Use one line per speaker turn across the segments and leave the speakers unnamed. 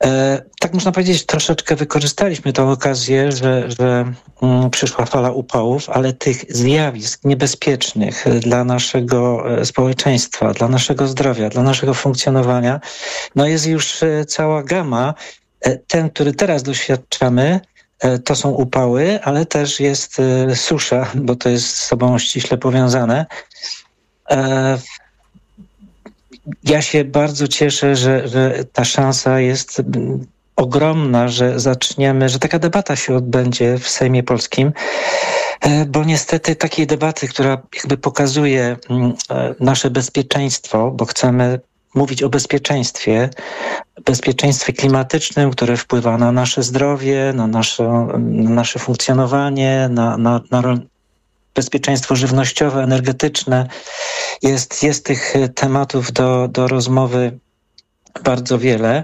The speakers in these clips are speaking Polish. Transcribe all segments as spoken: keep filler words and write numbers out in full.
E, tak można powiedzieć, troszeczkę wykorzystaliśmy tę okazję, że, że mm, przyszła fala upałów, ale tych zjawisk niebezpiecznych dla naszego społeczeństwa, dla naszego zdrowia, dla naszego funkcjonowania, no jest już cała gama. Ten, który teraz doświadczamy, to są upały, ale też jest susza, bo to jest z sobą ściśle powiązane. Ja się bardzo cieszę, że, że ta szansa jest ogromna, że zaczniemy, że taka debata się odbędzie w Sejmie Polskim, bo niestety takiej debaty, która jakby pokazuje nasze bezpieczeństwo, bo chcemy mówić o bezpieczeństwie, bezpieczeństwie klimatycznym, które wpływa na nasze zdrowie, na nasze, na nasze funkcjonowanie, na, na, na bezpieczeństwo żywnościowe, energetyczne. Jest, jest tych tematów do, do rozmowy bardzo wiele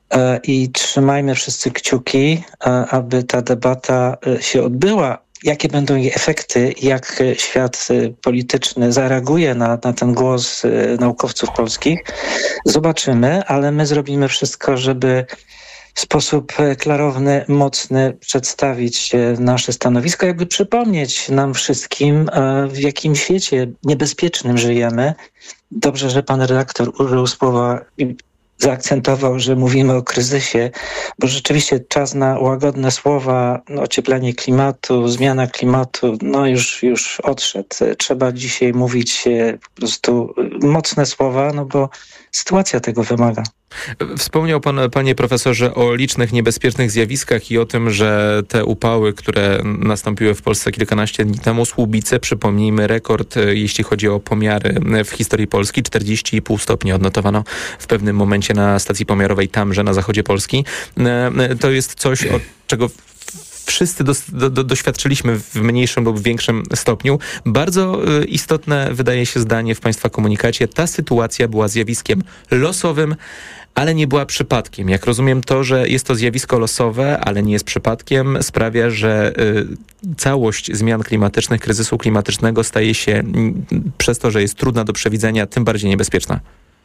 i trzymajmy wszyscy kciuki, aby ta debata się odbyła. Jakie będą jej efekty, jak świat polityczny zareaguje na, na ten głos naukowców polskich, zobaczymy, ale my zrobimy wszystko, żeby w sposób klarowny, mocny przedstawić nasze stanowisko, jakby przypomnieć nam wszystkim, w jakim świecie niebezpiecznym żyjemy. Dobrze, że pan redaktor użył słowa, zaakcentował, że mówimy o kryzysie, bo rzeczywiście czas na łagodne słowa, no, ocieplenie klimatu, zmiana klimatu, no już, już odszedł. Trzeba dzisiaj mówić po prostu mocne słowa, no bo sytuacja tego wymaga.
Wspomniał pan, panie profesorze, o licznych niebezpiecznych zjawiskach i o tym, że te upały, które nastąpiły w Polsce kilkanaście dni temu, Słubice, przypomnijmy, rekord, jeśli chodzi o pomiary w historii Polski, czterdzieści i pół stopnia odnotowano w pewnym momencie na stacji pomiarowej Tamże na zachodzie Polski. To jest coś, od czego wszyscy do, do, doświadczyliśmy w mniejszym lub większym stopniu. Bardzo istotne wydaje się zdanie w państwa komunikacie. Ta sytuacja była zjawiskiem losowym, ale nie była przypadkiem. Jak rozumiem, to, że jest to zjawisko losowe, ale nie jest przypadkiem, sprawia, że y, całość zmian klimatycznych, kryzysu klimatycznego staje się y, przez to, że jest trudna do przewidzenia, tym bardziej niebezpieczna.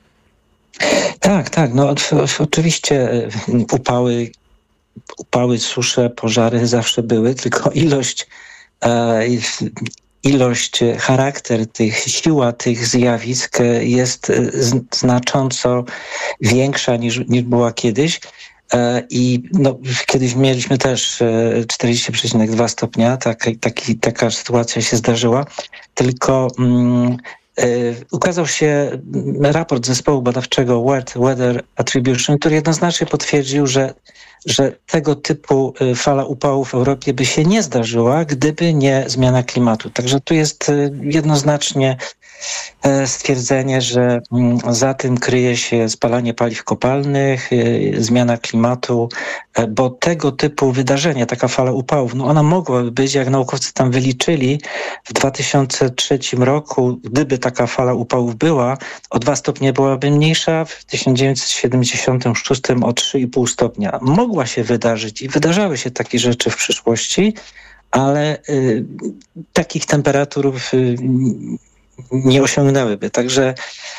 Tak, tak. No oczywiście upały Upały, susze, pożary zawsze były, tylko ilość, e, ilość, charakter tych, siła tych zjawisk jest znacząco większa niż, niż była kiedyś. E, I no, kiedyś mieliśmy też czterdzieści przecinek dwa stopnia, tak, taki, taka sytuacja się zdarzyła, tylko mm, ukazał się raport zespołu badawczego World Weather Attribution, który jednoznacznie potwierdził, że, że tego typu fala upałów w Europie by się nie zdarzyła, gdyby nie zmiana klimatu. Także tu jest jednoznacznie stwierdzenie, że za tym kryje się spalanie paliw kopalnych, zmiana klimatu, bo tego typu wydarzenia, taka fala upałów, no ona mogłaby być, jak naukowcy tam wyliczyli, w dwa tysiące trzecim roku, gdyby taka fala upałów była, o dwa stopnie byłaby mniejsza, w tysiąc dziewięćset siedemdziesiątym szóstym o trzy i pół stopnia. Mogła się wydarzyć i wydarzały się takie rzeczy w przyszłości, ale y, takich temperatur y, nie osiągnęłyby. Także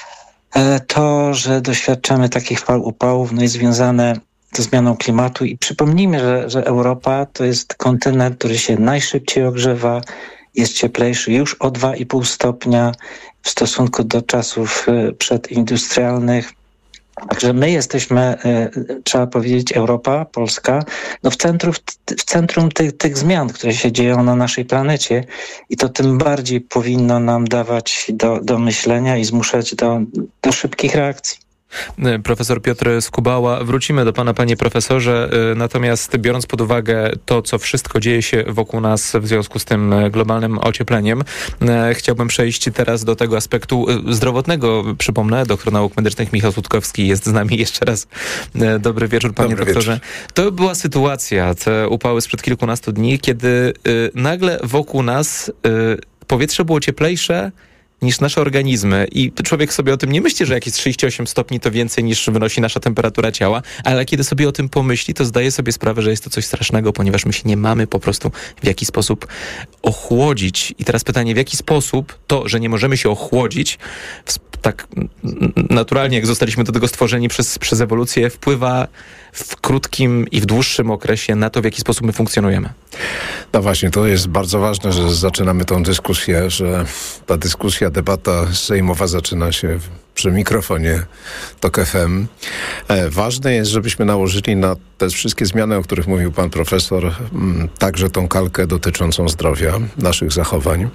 to, że doświadczamy takich fal upałów, no jest związane ze zmianą klimatu i przypomnijmy, że, że Europa to jest kontynent, który się najszybciej ogrzewa, jest cieplejszy już o dwa i pół stopnia w stosunku do czasów przedindustrialnych. Także my jesteśmy, trzeba powiedzieć, Europa, Polska, no w centrum, w centrum tych, tych zmian, które się dzieją na naszej planecie i to tym bardziej powinno nam dawać do, do myślenia i zmuszać do, do szybkich reakcji.
Profesor Piotr Skubała, wrócimy do pana, panie profesorze, natomiast biorąc pod uwagę to, co wszystko dzieje się wokół nas w związku z tym globalnym ociepleniem, chciałbym przejść teraz do tego aspektu zdrowotnego. Przypomnę, doktor nauk medycznych Michał Sutkowski jest z nami jeszcze raz. Dobry wieczór, panie Dobry doktorze. Wieczór. To była sytuacja, te upały sprzed kilkunastu dni, kiedy nagle wokół nas powietrze było cieplejsze niż nasze organizmy i człowiek sobie o tym nie myśli, że jakieś trzydzieści osiem stopni to więcej niż wynosi nasza temperatura ciała, ale kiedy sobie o tym pomyśli, to zdaje sobie sprawę, że jest to coś strasznego, ponieważ my się nie mamy po prostu w jaki sposób ochłodzić. I teraz pytanie, w jaki sposób to, że nie możemy się ochłodzić, tak naturalnie, jak zostaliśmy do tego stworzeni przez, przez ewolucję, wpływa w krótkim i w dłuższym okresie na to, w jaki sposób my funkcjonujemy.
No właśnie, to jest bardzo ważne, że zaczynamy tą dyskusję, że ta dyskusja, debata sejmowa zaczyna się przy mikrofonie TOK F M. E, ważne jest, żebyśmy nałożyli na te wszystkie zmiany, o których mówił pan profesor, m, także tą kalkę dotyczącą zdrowia, naszych zachowań.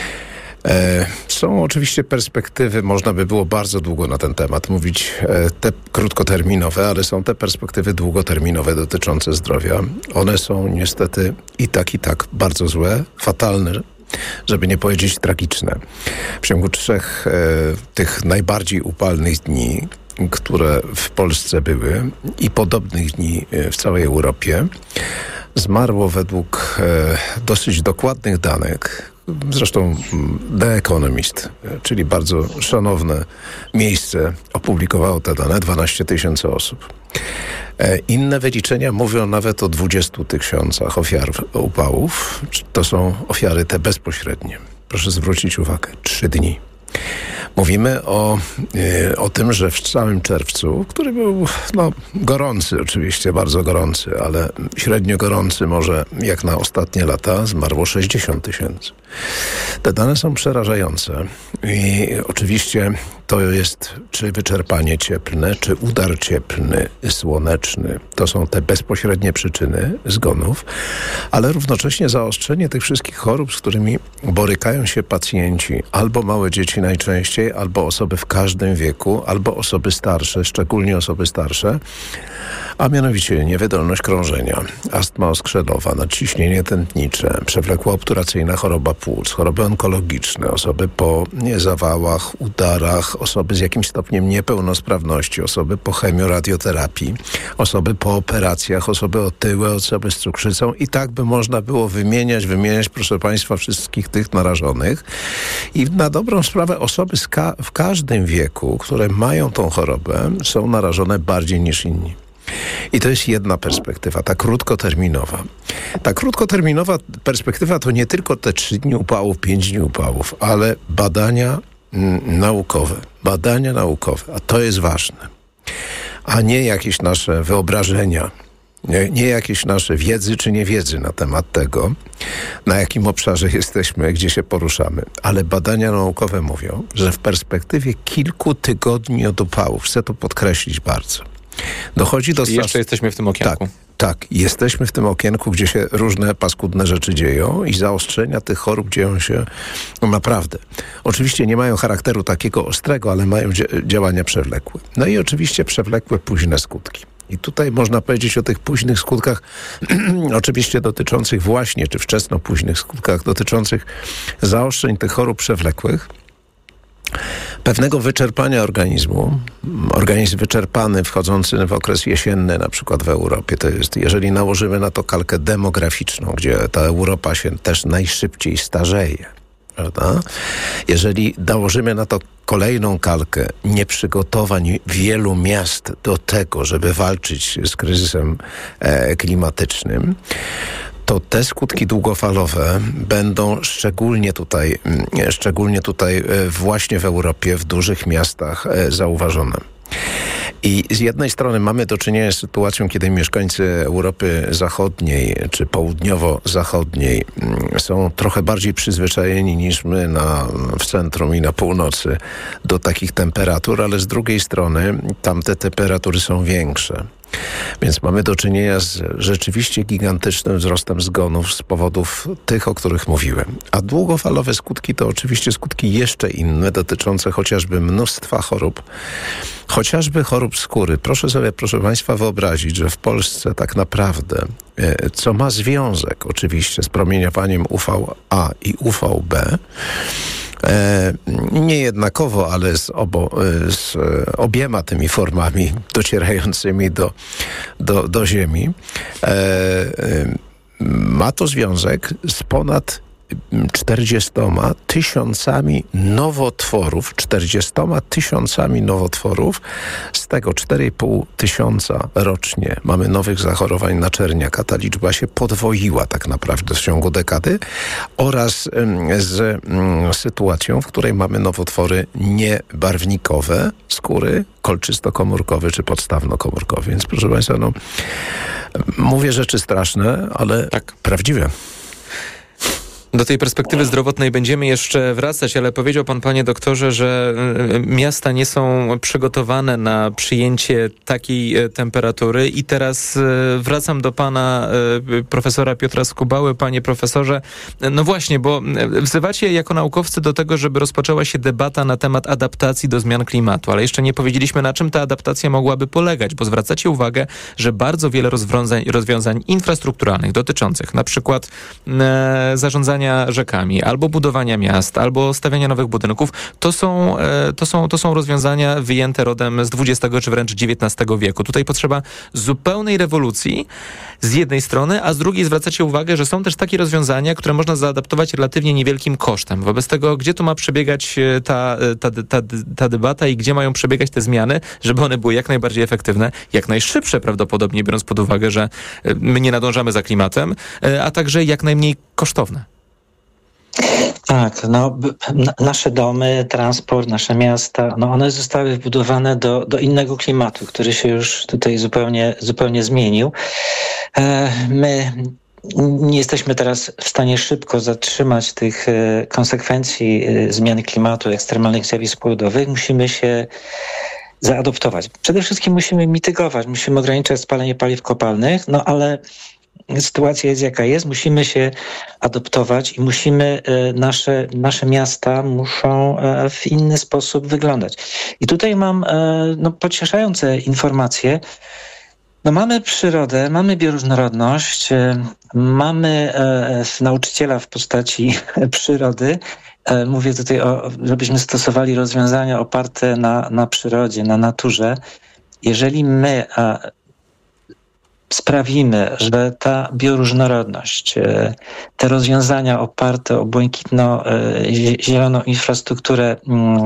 E, są oczywiście perspektywy, można by było bardzo długo na ten temat mówić, e, te krótkoterminowe, ale są te perspektywy długoterminowe dotyczące zdrowia. One są niestety i tak, i tak bardzo złe, fatalne, żeby nie powiedzieć tragiczne. W ciągu trzech e, tych najbardziej upalnych dni, które w Polsce były i podobnych dni w całej Europie, zmarło według e, dosyć dokładnych danych, zresztą The Economist, czyli bardzo szanowne miejsce, opublikowało te dane, dwanaście tysięcy osób. E, inne wyliczenia mówią nawet o dwudziestu tysiącach ofiar upałów. To są ofiary te bezpośrednie. Proszę zwrócić uwagę, trzy dni. Mówimy o, y, o tym, że w całym czerwcu, który był no, gorący oczywiście, bardzo gorący, ale średnio gorący może jak na ostatnie lata, zmarło sześćdziesiąt tysięcy. Te dane są przerażające i oczywiście to jest czy wyczerpanie cieplne, czy udar cieplny, słoneczny. To są te bezpośrednie przyczyny zgonów, ale równocześnie zaostrzenie tych wszystkich chorób, z którymi borykają się pacjenci, albo małe dzieci najczęściej, albo osoby w każdym wieku, albo osoby starsze, szczególnie osoby starsze, a mianowicie niewydolność krążenia, astma oskrzelowa, nadciśnienie tętnicze, przewlekła obturacyjna choroba płuc, choroby onkologiczne, osoby po zawałach, udarach, osoby z jakimś stopniem niepełnosprawności, osoby po chemioradioterapii, osoby po operacjach, osoby otyłe, osoby z cukrzycą i tak by można było wymieniać, wymieniać, proszę Państwa, wszystkich tych narażonych. I na dobrą sprawę osoby z ka- w każdym wieku, które mają tą chorobę, są narażone bardziej niż inni. I to jest jedna perspektywa, ta krótkoterminowa. Ta krótkoterminowa perspektywa to nie tylko te trzy dni upałów, pięć dni upałów, ale badania mm, naukowe. Badania naukowe, a to jest ważne. A nie jakieś nasze wyobrażenia, nie, nie jakieś nasze wiedzy czy niewiedzy na temat tego, na jakim obszarze jesteśmy, gdzie się poruszamy. Ale badania naukowe mówią, że w perspektywie kilku tygodni od upałów, chcę to podkreślić bardzo, dochodzi do...
Czyli jeszcze jesteśmy w tym okienku.
Tak, tak, jesteśmy w tym okienku, gdzie się różne paskudne rzeczy dzieją i zaostrzenia tych chorób dzieją się no, naprawdę. Oczywiście nie mają charakteru takiego ostrego, ale mają dzia- działania przewlekłe. No i oczywiście przewlekłe późne skutki. I tutaj można powiedzieć o tych późnych skutkach, oczywiście dotyczących właśnie, czy wczesno-późnych skutkach dotyczących zaostrzeń tych chorób przewlekłych, pewnego wyczerpania organizmu. Organizm wyczerpany, wchodzący w okres jesienny, na przykład w Europie, to jest, jeżeli nałożymy na to kalkę demograficzną, gdzie ta Europa się też najszybciej starzeje, prawda? Jeżeli nałożymy na to kolejną kalkę nieprzygotowań wielu miast do tego, żeby walczyć z kryzysem e, klimatycznym, to te skutki długofalowe będą szczególnie tutaj, szczególnie tutaj właśnie w Europie, w dużych miastach zauważone. I z jednej strony mamy do czynienia z sytuacją, kiedy mieszkańcy Europy Zachodniej czy południowo-zachodniej są trochę bardziej przyzwyczajeni niż my na, w centrum i na północy do takich temperatur, ale z drugiej strony tamte temperatury są większe. Więc mamy do czynienia z rzeczywiście gigantycznym wzrostem zgonów z powodów tych, o których mówiłem. A długofalowe skutki to oczywiście skutki jeszcze inne, dotyczące chociażby mnóstwa chorób, chociażby chorób skóry. Proszę sobie, proszę Państwa, wyobrazić, że w Polsce tak naprawdę, co ma związek oczywiście z promieniowaniem U V A i U V B, E, nie jednakowo, ale z, obo, z obiema tymi formami docierającymi do, do, do Ziemi, e, e, ma to związek z ponad czterdziestoma tysiącami nowotworów, czterdziestoma tysiącami nowotworów, z tego cztery i pół tysiąca rocznie mamy nowych zachorowań na czerniaka. Ta liczba się podwoiła tak naprawdę w ciągu dekady oraz z sytuacją, w której mamy nowotwory niebarwnikowe skóry, kolczysto-komórkowy czy podstawno-komórkowy. Więc proszę Państwa, no mówię rzeczy straszne, ale tak, prawdziwe.
Do tej perspektywy zdrowotnej będziemy jeszcze wracać, ale powiedział pan, panie doktorze, że miasta nie są przygotowane na przyjęcie takiej temperatury i teraz wracam do pana profesora Piotra Skubały. Panie profesorze, no właśnie, bo wzywacie jako naukowcy do tego, żeby rozpoczęła się debata na temat adaptacji do zmian klimatu, ale jeszcze nie powiedzieliśmy, na czym ta adaptacja mogłaby polegać, bo zwracacie uwagę, że bardzo wiele rozwiązań, rozwiązań infrastrukturalnych dotyczących na przykład e, zarządzania rzekami, albo budowania miast, albo stawiania nowych budynków, to są, to są, to są rozwiązania wyjęte rodem z dwudziestego czy wręcz dziewiętnastego wieku. Tutaj potrzeba zupełnej rewolucji z jednej strony, a z drugiej zwracacie uwagę, że są też takie rozwiązania, które można zaadaptować relatywnie niewielkim kosztem. Wobec tego, gdzie tu ma przebiegać ta, ta, ta, ta debata i gdzie mają przebiegać te zmiany, żeby one były jak najbardziej efektywne, jak najszybsze prawdopodobnie, biorąc pod uwagę, że my nie nadążamy za klimatem, a także jak najmniej kosztowne.
Tak, no nasze domy, transport, nasze miasta, no one zostały wbudowane do, do innego klimatu, który się już tutaj zupełnie, zupełnie zmienił. My nie jesteśmy teraz w stanie szybko zatrzymać tych konsekwencji zmiany klimatu, ekstremalnych zjawisk pogodowych. Musimy się zaadoptować. Przede wszystkim musimy mitygować, musimy ograniczać spalanie paliw kopalnych, no ale sytuacja jest jaka jest, musimy się adoptować i musimy, nasze, nasze miasta muszą w inny sposób wyglądać. I tutaj mam no, pocieszające informacje. No, mamy przyrodę, mamy bioróżnorodność, mamy nauczyciela w postaci przyrody. Mówię tutaj, o, żebyśmy stosowali rozwiązania oparte na, na przyrodzie, na naturze. Jeżeli my sprawimy, że ta bioróżnorodność, te rozwiązania oparte o błękitno-zieloną infrastrukturę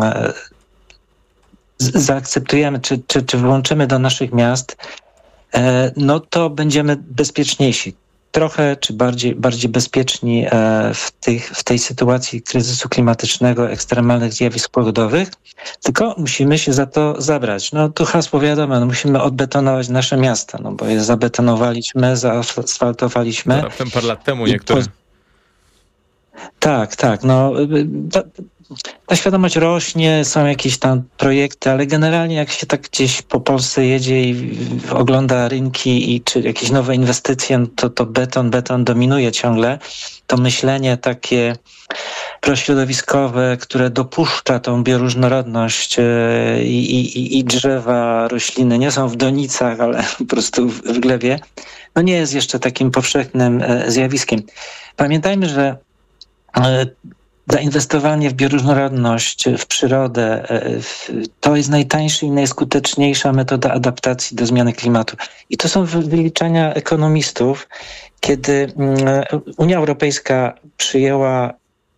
zaakceptujemy, czy, czy, czy włączymy do naszych miast, no to będziemy bezpieczniejsi. Trochę czy bardziej, bardziej bezpieczni w, tych, w tej sytuacji kryzysu klimatycznego, ekstremalnych zjawisk pogodowych, tylko musimy się za to zabrać. No tu hasło wiadomo, no, musimy odbetonować nasze miasta, no bo je zabetonowaliśmy, zaasfaltowaliśmy.
Raptem parę lat temu niektóre.
Tak, tak. No, ta, ta świadomość rośnie, są jakieś tam projekty, ale generalnie jak się tak gdzieś po Polsce jedzie i ogląda rynki i czy jakieś nowe inwestycje, to, to beton, beton dominuje ciągle. To myślenie takie prośrodowiskowe, które dopuszcza tą bioróżnorodność i, i, i drzewa, rośliny nie są w donicach, ale po prostu w, w glebie, no nie jest jeszcze takim powszechnym zjawiskiem. Pamiętajmy, że zainwestowanie w bioróżnorodność, w przyrodę, to jest najtańsza i najskuteczniejsza metoda adaptacji do zmiany klimatu. I to są wyliczenia ekonomistów, kiedy Unia Europejska przyjęła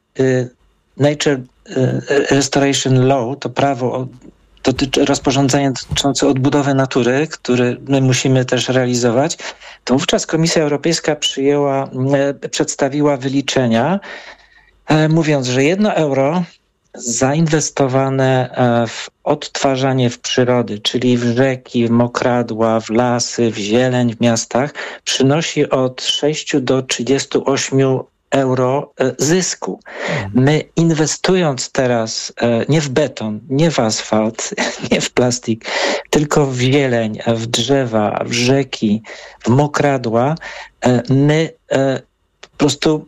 Nature Restoration Law, to prawo dotyczy rozporządzenia dotyczące odbudowy natury, które my musimy też realizować, to wówczas Komisja Europejska przyjęła, przedstawiła wyliczenia, mówiąc, że jedno euro zainwestowane w odtwarzanie w przyrody, czyli w rzeki, w mokradła, w lasy, w zieleń w miastach, przynosi od sześciu do trzydziestu ośmiu euro zysku. My inwestując teraz nie w beton, nie w asfalt, nie w plastik, tylko w zieleń, w drzewa, w rzeki, w mokradła, my po prostu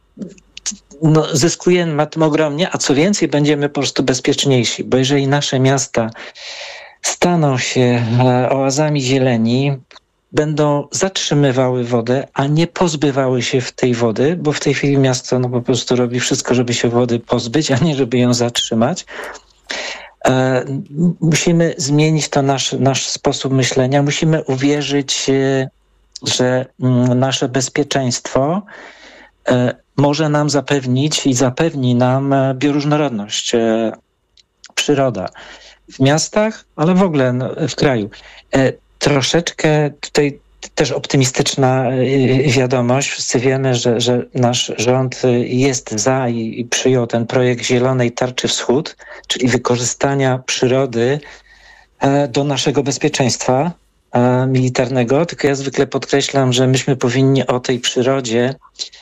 no, zyskujemy na tym ogromnie, a co więcej, będziemy po prostu bezpieczniejsi, bo jeżeli nasze miasta staną się oazami zieleni, będą zatrzymywały wodę, a nie pozbywały się w tej wody, bo w tej chwili miasto no, po prostu robi wszystko, żeby się wody pozbyć, a nie żeby ją zatrzymać. E, musimy zmienić to nasz, nasz sposób myślenia. Musimy uwierzyć, że nasze bezpieczeństwo może nam zapewnić i zapewni nam bioróżnorodność, przyroda w miastach, ale w ogóle w kraju. Troszeczkę tutaj też optymistyczna wiadomość. Wszyscy wiemy, że, że nasz rząd jest za i, i przyjął ten projekt Zielonej Tarczy Wschód, czyli wykorzystania przyrody do naszego bezpieczeństwa militarnego. Tylko ja zwykle podkreślam, że myśmy powinni o tej przyrodzie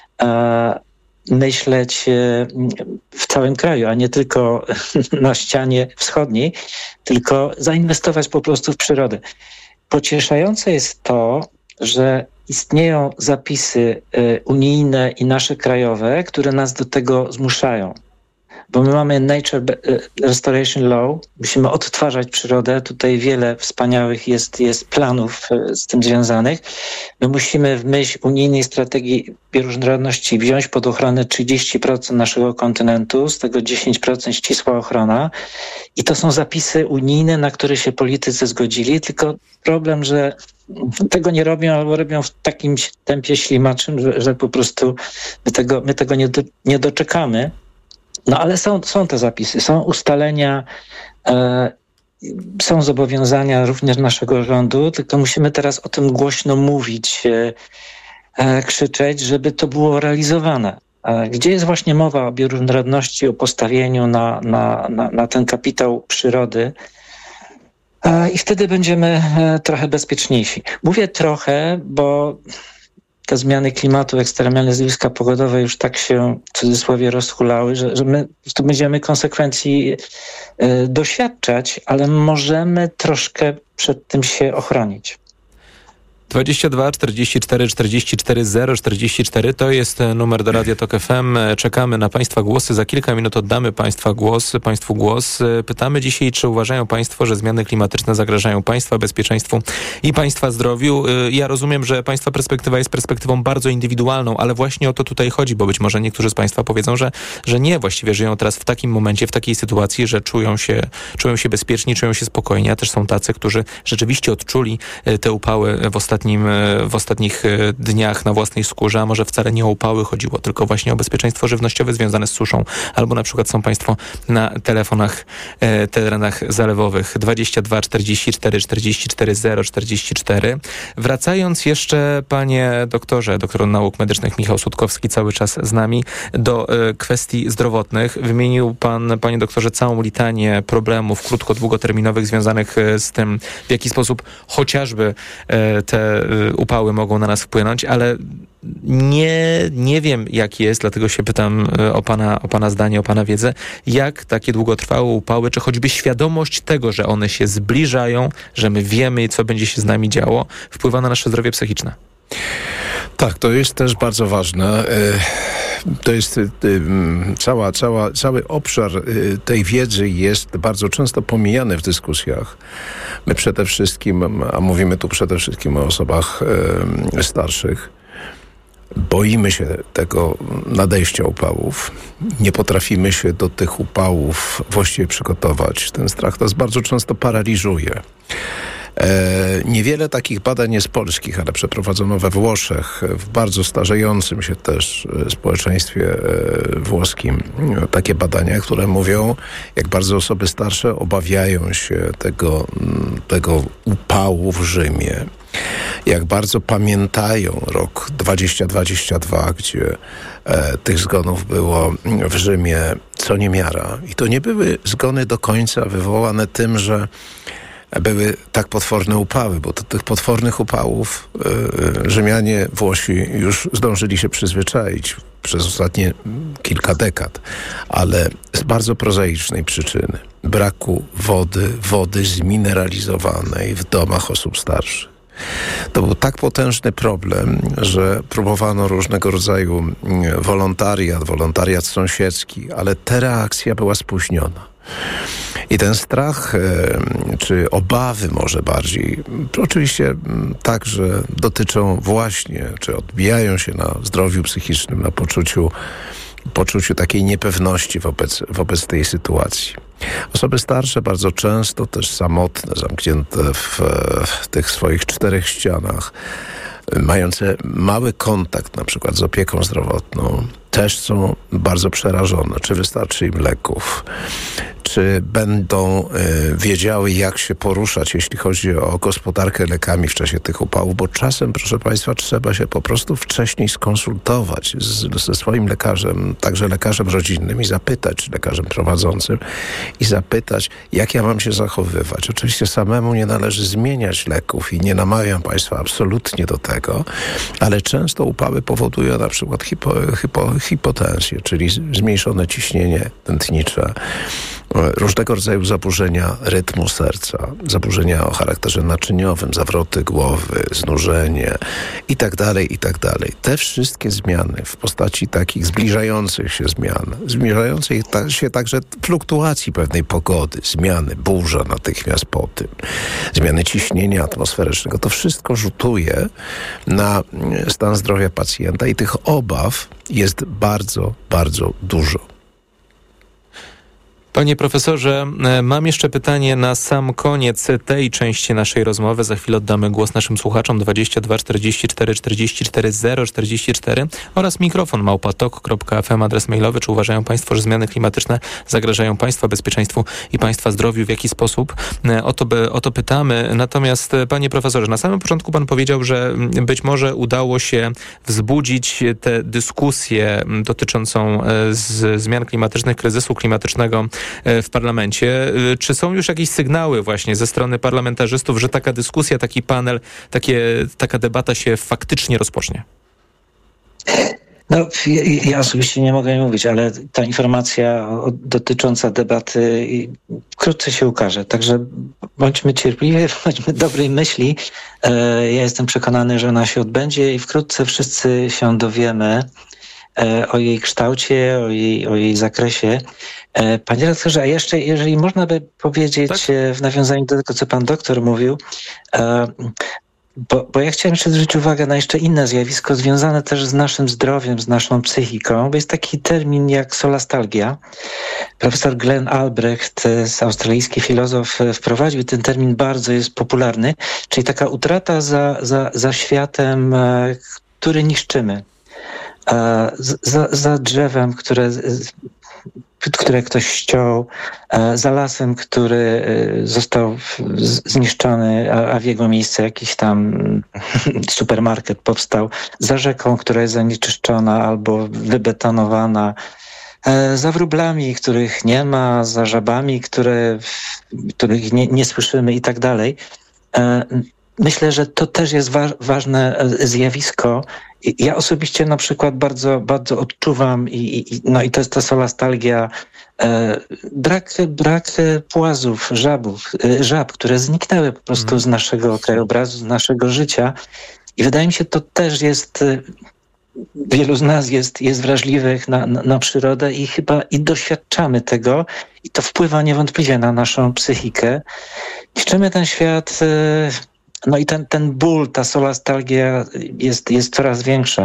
myśleć w całym kraju, a nie tylko na ścianie wschodniej, tylko zainwestować po prostu w przyrodę. Pocieszające jest to, że istnieją zapisy unijne i nasze krajowe, które nas do tego zmuszają. Bo my mamy Nature Restoration Law, musimy odtwarzać przyrodę. Tutaj wiele wspaniałych jest, jest planów z tym związanych. My musimy w myśl unijnej strategii bioróżnorodności wziąć pod ochronę trzydzieści procent naszego kontynentu, z tego dziesięć procent ścisła ochrona. I to są zapisy unijne, na które się politycy zgodzili, tylko problem, że tego nie robią albo robią w takim tempie ślimaczym, że, że po prostu my tego, my tego nie, do, nie doczekamy. No ale są, są te zapisy, są ustalenia, e, są zobowiązania również naszego rządu, tylko musimy teraz o tym głośno mówić, e, e, krzyczeć, żeby to było realizowane. E, gdzie jest właśnie mowa o bioróżnorodności, o postawieniu na, na, na, na ten kapitał przyrody, e, i wtedy będziemy e, trochę bezpieczniejsi. Mówię trochę, bo te zmiany klimatu, ekstremalne zjawiska pogodowe już tak się w cudzysłowie rozhulały, że, że my po prostu będziemy konsekwencji y, doświadczać, ale możemy troszkę przed tym się ochronić.
dwadzieścia dwa czterdzieści cztery czterdzieści cztery zero czterdzieści cztery to jest numer do Radia Tok F M. Czekamy na Państwa głosy. Za kilka minut oddamy Państwa głos, Państwu głos. Pytamy dzisiaj, czy uważają Państwo, że zmiany klimatyczne zagrażają Państwa bezpieczeństwu i Państwa zdrowiu. Ja rozumiem, że Państwa perspektywa jest perspektywą bardzo indywidualną, ale właśnie o to tutaj chodzi, bo być może niektórzy z Państwa powiedzą, że, że nie, właściwie żyją teraz w takim momencie, w takiej sytuacji, że czują się, czują się bezpieczni, czują się spokojni, a też są tacy, którzy rzeczywiście odczuli te upały w ostatnim w ostatnich dniach na własnej skórze, a może wcale nie o upały chodziło, tylko właśnie o bezpieczeństwo żywnościowe związane z suszą. Albo na przykład są Państwo na telefonach, e, terenach zalewowych dwadzieścia dwa czterdzieści cztery czterdzieści cztery zero czterdzieści cztery. Wracając jeszcze, panie doktorze, doktor nauk medycznych Michał Sutkowski cały czas z nami, do e, kwestii zdrowotnych. Wymienił pan, panie doktorze, całą litanię problemów krótko-długoterminowych związanych z tym, w jaki sposób chociażby e, te upały mogą na nas wpłynąć, ale nie, nie wiem, jak jest, dlatego się pytam o pana, o pana zdanie, o pana wiedzę, jak takie długotrwałe upały, czy choćby świadomość tego, że one się zbliżają, że my wiemy, co będzie się z nami działo, wpływa na nasze zdrowie psychiczne.
Tak, to jest też bardzo ważne. To jest cała, cała, cały obszar tej wiedzy jest bardzo często pomijany w dyskusjach. My przede wszystkim, a mówimy tu przede wszystkim o osobach starszych, boimy się tego nadejścia upałów. Nie potrafimy się do tych upałów właściwie przygotować. Ten strach nas bardzo często paraliżuje. E, niewiele takich badań jest polskich, ale przeprowadzono we Włoszech, w bardzo starzejącym się też społeczeństwie e, włoskim, takie badania, które mówią, jak bardzo osoby starsze obawiają się tego, tego upału w Rzymie. Jak bardzo pamiętają rok dwadzieścia dwadzieścia dwa, gdzie e, tych zgonów było w Rzymie co niemiara. I to nie były zgony do końca wywołane tym, że były tak potworne upały, bo do tych potwornych upałów y, Rzymianie, Włosi już zdążyli się przyzwyczaić przez ostatnie kilka dekad, ale z bardzo prozaicznej przyczyny. Braku wody, wody zmineralizowanej w domach osób starszych. To był tak potężny problem, że próbowano różnego rodzaju wolontariat, wolontariat sąsiedzki, ale ta reakcja była spóźniona. I ten strach, czy obawy może bardziej, oczywiście także dotyczą właśnie, czy odbijają się na zdrowiu psychicznym, na poczuciu, poczuciu takiej niepewności wobec, wobec tej sytuacji. Osoby starsze bardzo często też samotne, zamknięte w, w tych swoich czterech ścianach, mające mały kontakt na przykład z opieką zdrowotną, też są bardzo przerażone, czy wystarczy im leków, czy będą y, wiedziały, jak się poruszać, jeśli chodzi o gospodarkę lekami w czasie tych upałów, bo czasem, proszę Państwa, trzeba się po prostu wcześniej skonsultować z, ze swoim lekarzem, także lekarzem rodzinnym i zapytać, czy lekarzem prowadzącym, i zapytać, jak ja mam się zachowywać. Oczywiście samemu nie należy zmieniać leków i nie namawiam Państwa absolutnie do tego, ale często upały powodują na przykład hipo, hipo, hipotensję, czyli zmniejszone ciśnienie tętnicze, różnego rodzaju zaburzenia rytmu serca, zaburzenia o charakterze naczyniowym, zawroty głowy, znużenie i tak dalej, i tak dalej. Te wszystkie zmiany w postaci takich zbliżających się zmian, zbliżających się także fluktuacji pewnej pogody, zmiany, burza natychmiast po tym, zmiany ciśnienia atmosferycznego, to wszystko rzutuje na stan zdrowia pacjenta i tych obaw jest bardzo, bardzo dużo.
Panie profesorze, mam jeszcze pytanie na sam koniec tej części naszej rozmowy. Za chwilę oddamy głos naszym słuchaczom dwadzieścia dwa czterdzieści cztery czterdzieści cztery zero czterdzieści cztery oraz mikrofon małpa tok kropka f m, adres mailowy. Czy uważają Państwo, że zmiany klimatyczne zagrażają Państwa bezpieczeństwu i Państwa zdrowiu? W jaki sposób? O to, by, o to pytamy. Natomiast panie profesorze, na samym początku pan powiedział, że być może udało się wzbudzić tę dyskusję dotyczącą z zmian klimatycznych, kryzysu klimatycznego w parlamencie. Czy są już jakieś sygnały właśnie ze strony parlamentarzystów, że taka dyskusja, taki panel, takie, taka debata się faktycznie rozpocznie?
No, ja, ja osobiście nie mogę mówić, ale ta informacja dotycząca debaty wkrótce się ukaże. Także bądźmy cierpliwi, bądźmy dobrej myśli. Ja jestem przekonany, że ona się odbędzie i wkrótce wszyscy się dowiemy o jej kształcie, o jej, o jej zakresie. Panie doktorze, a jeszcze, jeżeli można by powiedzieć, tak? W nawiązaniu do tego, co pan doktor mówił, bo, bo ja chciałem jeszcze zwrócić uwagę na jeszcze inne zjawisko związane też z naszym zdrowiem, z naszą psychiką, bo jest taki termin jak solastalgia. Profesor Glenn Albrecht, australijski filozof, wprowadził ten termin, bardzo jest popularny, czyli taka utrata za, za, za światem, który niszczymy. Za, za drzewem, które, które ktoś ściął, za lasem, który został zniszczony, a w jego miejsce jakiś tam supermarket powstał, za rzeką, która jest zanieczyszczona albo wybetonowana, za wróblami, których nie ma, za żabami, które, których nie, nie słyszymy i tak dalej. Myślę, że to też jest wa- ważne zjawisko. Ja osobiście na przykład bardzo, bardzo odczuwam i, i, no i to jest ta solastalgia, e, brak, brak płazów, żabów, e, żab, które zniknęły po prostu mm. z naszego krajobrazu, z naszego życia. I wydaje mi się, to też jest, wielu z nas jest, jest wrażliwych na, na, na przyrodę i chyba i doświadczamy tego i to wpływa niewątpliwie na naszą psychikę. Niszczymy ten świat. E, No i ten, ten ból, ta solastalgia jest, jest coraz większa.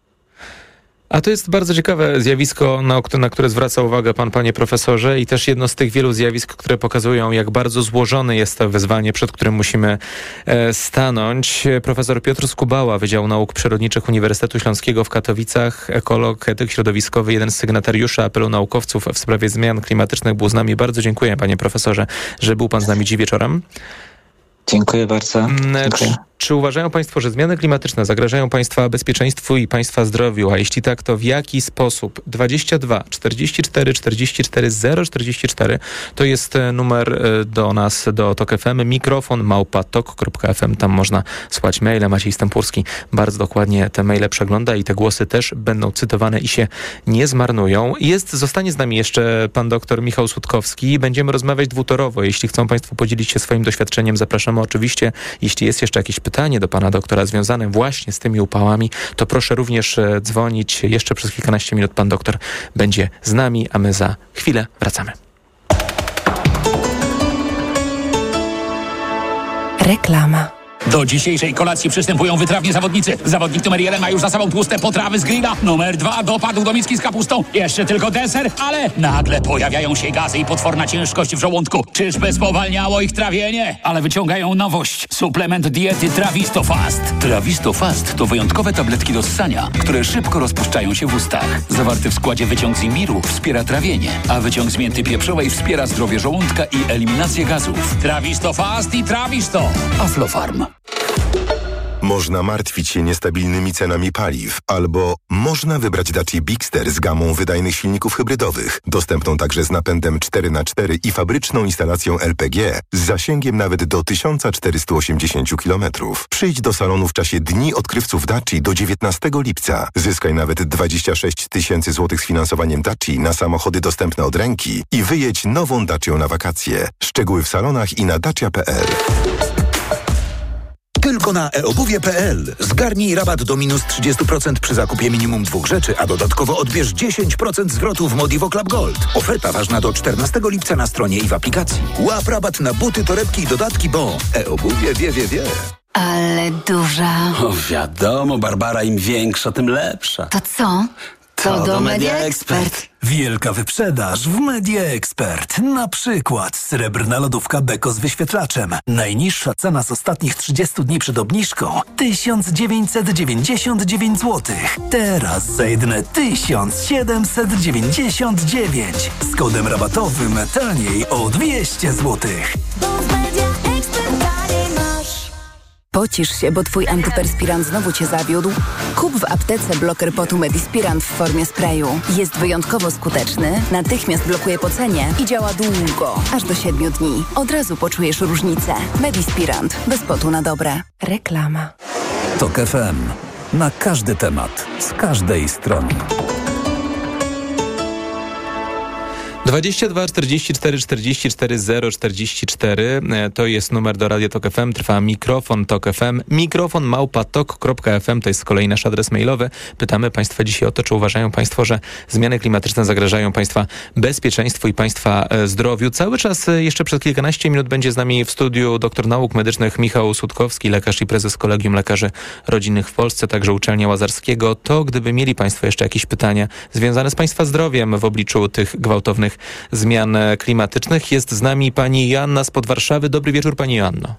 A to jest bardzo ciekawe zjawisko, na, na które zwraca uwagę pan, panie profesorze, i też jedno z tych wielu zjawisk, które pokazują, jak bardzo złożone jest to wyzwanie, przed którym musimy e, stanąć. Profesor Piotr Skubała, Wydział Nauk Przyrodniczych Uniwersytetu Śląskiego w Katowicach, ekolog, etyk środowiskowy, jeden z sygnatariuszy apelu naukowców w sprawie zmian klimatycznych, był z nami. Bardzo dziękuję, panie profesorze, że był pan z nami dziś wieczorem.
Dziękuję bardzo. Dziękuję.
Czy, czy uważają Państwo, że zmiany klimatyczne zagrażają Państwa bezpieczeństwu i Państwa zdrowiu? A jeśli tak, to w jaki sposób? dwadzieścia dwa czterdzieści cztery czterdzieści cztery zero czterdzieści cztery to jest numer do nas, do Tok F M. Mikrofon małpa tok kropka f m. Tam można słać maile. Maciej Stępurski bardzo dokładnie te maile przegląda i te głosy też będą cytowane i się nie zmarnują. Jest, zostanie z nami jeszcze pan doktor Michał Sutkowski. Będziemy rozmawiać dwutorowo. Jeśli chcą Państwo podzielić się swoim doświadczeniem, zapraszamy oczywiście. Jeśli jest jeszcze jakieś pytanie do pana doktora związane właśnie z tymi upałami, to proszę również dzwonić. Jeszcze przez kilkanaście minut pan doktor będzie z nami, a my za chwilę wracamy.
Reklama. Do dzisiejszej kolacji przystępują wytrawni zawodnicy. Zawodnik numer jeden ma już za sobą tłuste potrawy z grilla. Numer dwa dopadł do miski z kapustą. Jeszcze tylko deser, ale nagle pojawiają się gazy i potworna ciężkość w żołądku. Czyżby spowalniało ich trawienie? Ale wyciągają nowość. Suplement diety Trawisto Fast. Trawisto Fast to wyjątkowe tabletki do ssania, które szybko rozpuszczają się w ustach. Zawarty w składzie wyciąg z imbiru wspiera trawienie, a wyciąg z mięty pieprzowej wspiera zdrowie żołądka i eliminację gazów. Trawisto Fast i Trawisto. Aflofarm.
Można martwić się niestabilnymi cenami paliw, albo można wybrać Dacia Bigster z gamą wydajnych silników hybrydowych, dostępną także z napędem cztery na cztery i fabryczną instalacją L P G z zasięgiem nawet do tysiąc czterysta osiemdziesiąt kilometrów. Przyjdź do salonu w czasie Dni Odkrywców Dacia do dziewiętnastego lipca. Zyskaj nawet dwadzieścia sześć tysięcy złotych z finansowaniem Dacia na samochody dostępne od ręki i wyjedź nową Dacią na wakacje. Szczegóły w salonach i na dacia kropka p l.
Tylko na e obuwie kropka p l. Zgarnij rabat do minus trzydzieści procent przy zakupie minimum dwóch rzeczy, a dodatkowo odbierz dziesięć procent zwrotu w Modivo Club Gold. Oferta ważna do czternastego lipca na stronie i w aplikacji. Łap rabat na buty, torebki i dodatki, bo e-obuwie wie, wie, wie.
Ale duża.
O, wiadomo, Barbara, im większa, tym lepsza.
To co? To, to do Media Expert.
Wielka wyprzedaż w Media Expert. Na przykład srebrna lodówka Beko z wyświetlaczem. Najniższa cena z ostatnich trzydziestu dni przed obniżką tysiąc dziewięćset dziewięćdziesiąt dziewięć złotych. Teraz za jedyne tysiąc siedemset dziewięćdziesiąt dziewięć. Z kodem rabatowym taniej o dwieście złotych.
Pocisz się, bo twój antyperspirant znowu cię zawiódł? Kup w aptece bloker potu Medispirant w formie sprayu. Jest wyjątkowo skuteczny, natychmiast blokuje pocenie i działa długo, aż do siedmiu dni. Od razu poczujesz różnicę. Medispirant. Bez potu na dobre. Reklama.
Tok F M. Na każdy temat. Z każdej strony.
dwadzieścia dwa czterdzieści cztery czterdzieści cztery zero czterdzieści cztery to jest numer do Radia Tok F M. Trwa mikrofon Tok F M. Mikrofon małpa tok kropka f m to jest z kolei nasz adres mailowy. Pytamy Państwa dzisiaj o to, czy uważają Państwo, że zmiany klimatyczne zagrażają Państwa bezpieczeństwu i Państwa zdrowiu. Cały czas jeszcze przez kilkanaście minut będzie z nami w studiu doktor nauk medycznych Michał Sutkowski, lekarz i prezes Kolegium Lekarzy Rodzinnych w Polsce, także Uczelnia Łazarskiego. To gdyby mieli Państwo jeszcze jakieś pytania związane z Państwa zdrowiem w obliczu tych gwałtownych zmian klimatycznych. Jest z nami pani Joanna spod Warszawy. Dobry wieczór, pani Joanno.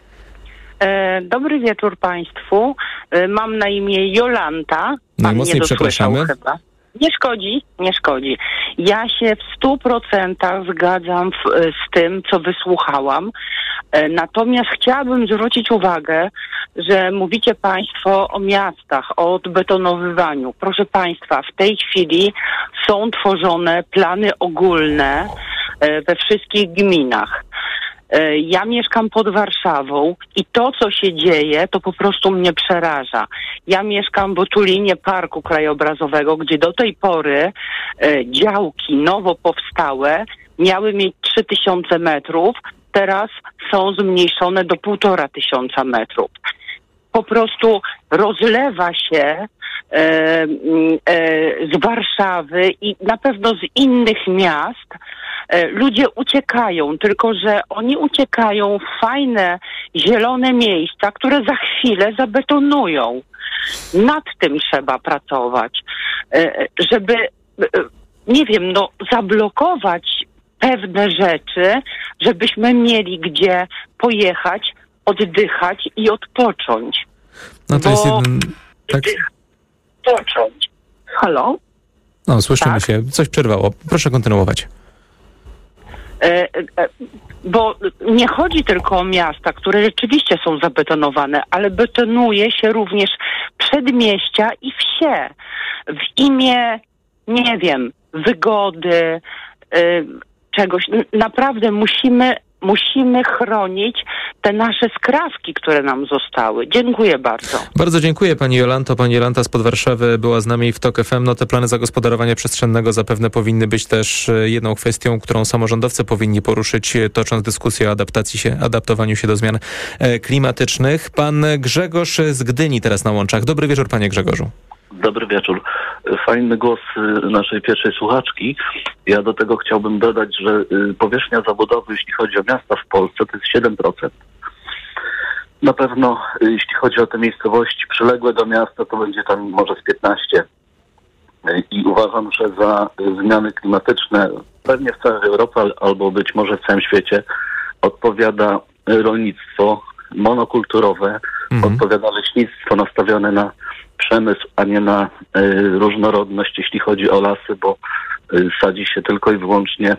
E, dobry wieczór Państwu. E, mam na imię Jolanta.
Najmocniej przepraszamy.
Chyba. Nie szkodzi, nie szkodzi. Ja się w stu procentach zgadzam w, z tym, co wysłuchałam. E, natomiast chciałabym zwrócić uwagę, że mówicie Państwo o miastach, o odbetonowywaniu. Proszę Państwa, w tej chwili są tworzone plany ogólne e, we wszystkich gminach. E, ja mieszkam pod Warszawą i to, co się dzieje, to po prostu mnie przeraża. Ja mieszkam w otulinie Parku Krajobrazowego, gdzie do tej pory e, działki nowo powstałe miały mieć trzy tysiące metrów, teraz są zmniejszone do półtora tysiąca metrów. Po prostu rozlewa się e, e, z Warszawy i na pewno z innych miast e, ludzie uciekają, tylko że oni uciekają w fajne, zielone miejsca, które za chwilę zabetonują. Nad tym trzeba pracować, e, żeby, e, nie wiem, no zablokować pewne rzeczy, żebyśmy mieli gdzie pojechać, oddychać i odpocząć.
No to
Bo...
jest jeden... Tak?
Odpocząć. Halo?
No, słyszymy
tak?
się. Coś przerwało. Proszę kontynuować.
E, e, bo nie chodzi tylko o miasta, które rzeczywiście są zabetonowane, ale betonuje się również przedmieścia i wsie. W imię, nie wiem, wygody, e, czegoś. Naprawdę musimy Musimy chronić te nasze skrawki, które nam zostały. Dziękuję bardzo.
Bardzo dziękuję pani Jolanto. Pani Jolanta spod Warszawy była z nami w Tok F M. No te plany zagospodarowania przestrzennego zapewne powinny być też jedną kwestią, którą samorządowcy powinni poruszyć, tocząc dyskusję o adaptacji się, adaptowaniu się do zmian klimatycznych. Pan Grzegorz z Gdyni teraz na łączach. Dobry wieczór, panie Grzegorzu.
Dobry wieczór. Fajny głos naszej pierwszej słuchaczki. Ja do tego chciałbym dodać, że powierzchnia zabudowy, jeśli chodzi o miasta w Polsce, to jest siedem procent. na pewno jeśli chodzi o te miejscowości przyległe do miasta, to będzie tam może z piętnaście. I uważam, że za zmiany klimatyczne pewnie w całej Europie albo być może w całym świecie odpowiada rolnictwo monokulturowe, mhm. odpowiada leśnictwo nastawione na przemysł, a nie na y, różnorodność, jeśli chodzi o lasy, bo y, sadzi się tylko i wyłącznie